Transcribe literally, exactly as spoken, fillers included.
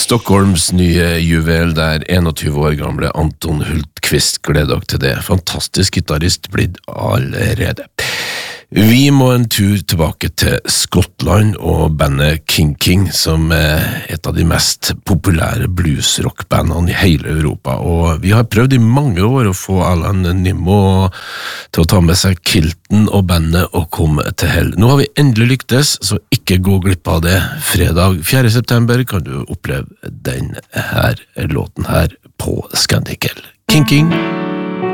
Stockholms nye juvel der tjueen år gamle Anton Hultqvist gleder dere til det. Fantastisk gitarist blitt allerede. Vi må en tur tilbake til Skottland og bandet King King, som er et av de mest populære bluesrockbandene i hele Europa. Og vi har prøvd i mange år å få Alan Nimmo til å ta med seg kilten og bandet og komme til hell. Nå har vi endelig lyktes, så ikke gå glipp av det. Fredag fjerde september kan du oppleve den her låten her på Scandic. King King.